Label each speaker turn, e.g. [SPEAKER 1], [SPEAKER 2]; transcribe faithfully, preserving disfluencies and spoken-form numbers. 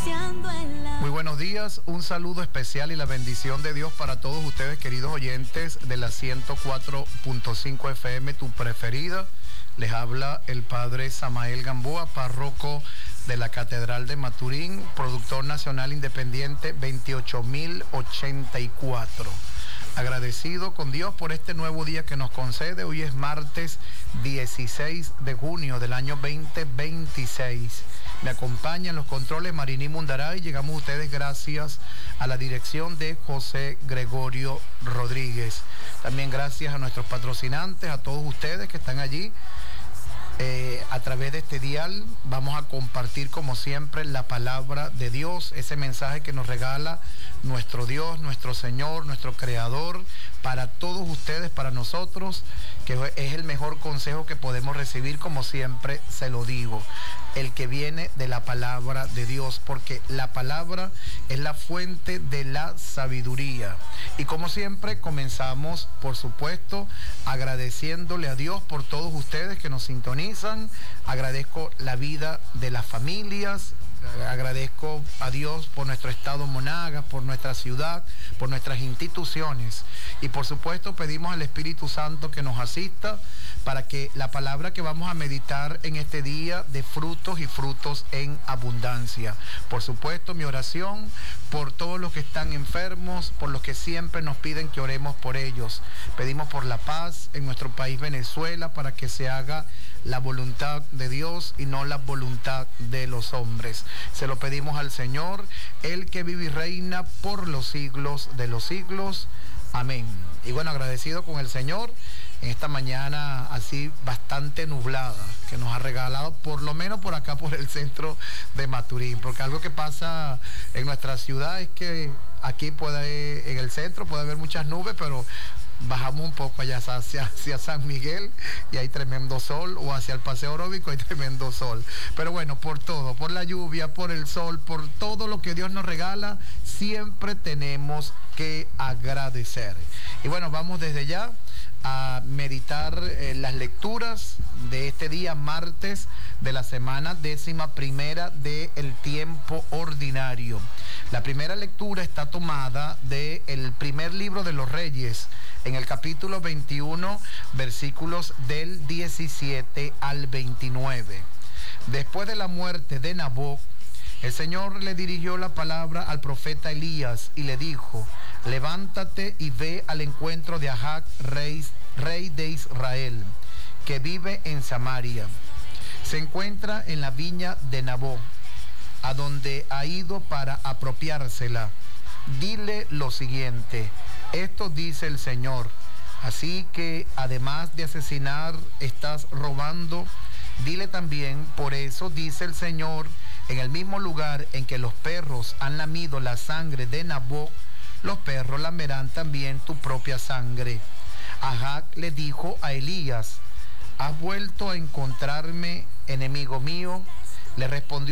[SPEAKER 1] Muy buenos días, un saludo especial y la bendición de Dios para todos ustedes, queridos oyentes de la ciento cuatro punto cinco F M, tu preferida. Les habla el padre Samael Gamboa, párroco de la Catedral de Maturín, productor nacional independiente veintiocho mil ochenta y cuatro. Agradecido con Dios por este nuevo día que nos concede. Hoy es martes dieciséis de junio del año veinte veintiséis. Me acompaña en los controles Mariní Mundaray. Llegamos a ustedes gracias a la dirección de José Gregorio Rodríguez. También gracias a nuestros patrocinantes, a todos ustedes que están allí. Eh, a través de este dial vamos a compartir como siempre la palabra de Dios, ese mensaje que nos regala nuestro Dios, nuestro Señor, nuestro Creador, para todos ustedes, para nosotros, que es el mejor consejo que podemos recibir, como siempre se lo digo, el que viene de la palabra de Dios, porque la palabra es la fuente de la sabiduría. Y como siempre comenzamos, por supuesto, agradeciéndole a Dios por todos ustedes que nos sintonizan. Agradezco la vida de las familias, agradezco a Dios por nuestro estado Monagas, por nuestra ciudad, por nuestras instituciones, y por supuesto pedimos al Espíritu Santo que nos asista para que la palabra que vamos a meditar en este día dé frutos y frutos en abundancia. Por supuesto, mi oración por todos los que están enfermos, por los que siempre nos piden que oremos por ellos. Pedimos por la paz en nuestro país Venezuela, para que se haga la voluntad de Dios y no la voluntad de los hombres. Se lo pedimos al Señor, el que vive y reina por los siglos de los siglos. Amén. Y bueno, agradecido con el Señor en esta mañana así bastante nublada que nos ha regalado, por lo menos por acá, por el centro de Maturín, porque algo que pasa en nuestra ciudad es que aquí puede, en el centro puede haber muchas nubes, pero bajamos un poco allá hacia, hacia San Miguel y hay tremendo sol, o hacia el Paseo Oróbico hay tremendo sol. Pero bueno, por todo, por la lluvia, por el sol, por todo lo que Dios nos regala, siempre tenemos que agradecer. Y bueno, vamos desde ya a meditar eh, las lecturas de este día martes de la semana décima primera del tiempo ordinario. La primera lectura está tomada del primer libro de los Reyes, en el capítulo veintiuno, versículos del diecisiete al veintinueve. Después de la muerte de Naboc, el Señor le dirigió la palabra al profeta Elías y le dijo: levántate y ve al encuentro de Ahab, rey, rey de Israel, que vive en Samaria. Se encuentra en la viña de Naboc, a donde ha ido para apropiársela. Dile lo siguiente: esto dice el Señor, así que además de asesinar, estás robando. Dile también: por eso dice el Señor, en el mismo lugar en que los perros han lamido la sangre de Naboc, los perros lamerán también tu propia sangre. Ahab le dijo a Elías: ¿has vuelto a encontrarme, enemigo mío? Le respondió